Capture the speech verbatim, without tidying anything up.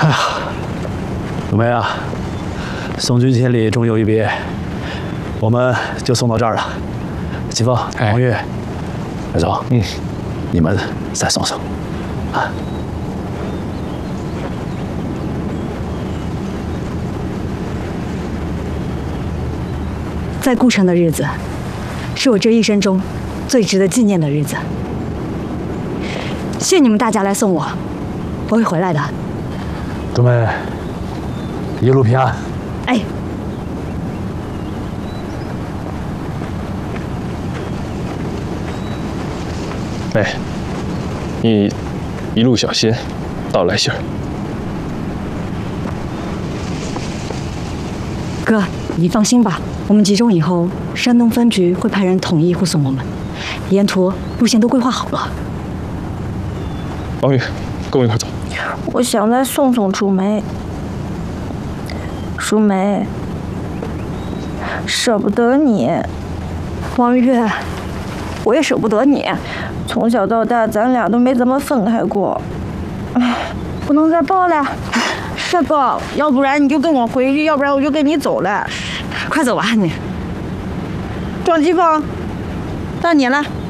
哎呀，冬梅啊，送君千里，终有一别，我们就送到这儿了。秦风、王月，快走，嗯，你们再送送，啊。 在顾城的日子，是我这一生中最值得纪念的日子。谢谢你们大家来送我，我会回来的。 冬梅，一路平安。 哎。 哎，你一路小心，到来信儿。 哥，你放心吧。 我们集中以后，山东分局会派人统一护送我们，沿途路线都规划好了。 王宇，跟我一块走。 我想再送送楚梅。淑梅，舍不得你。 王月，我也舍不得你。 从小到大，咱俩都没怎么分开过。哎，不能再抱了。是的，要不然你就跟我回去，要不然我就跟你走了。 快走吧，你。 庄继峰，到你了。